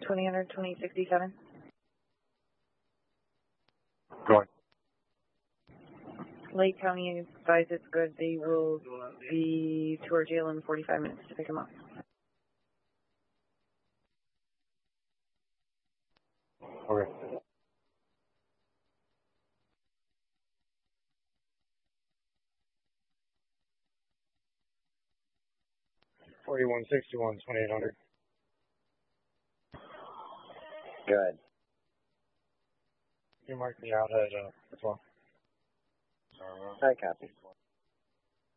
2000, 2067. Going. Lake County advised it's good. They will be to our jail in 45 minutes to pick them up. Okay. 4161, 2800. Good. You mark me out at as well. I copy.